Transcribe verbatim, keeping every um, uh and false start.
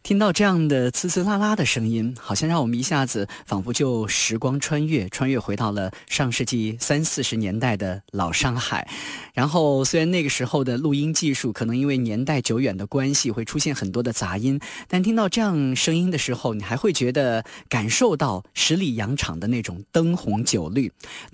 听到这样的呲呲啦啦的声音，好像让我们一下子仿佛就时光穿越，穿越回到了上世纪三四十年代的老上海。然后虽然那个时候的录音技术可能因为年代久远的关系会出现很多的杂音，但听到这样声音的时候，你还会觉得感受到十里洋场的那种灯红酒绿。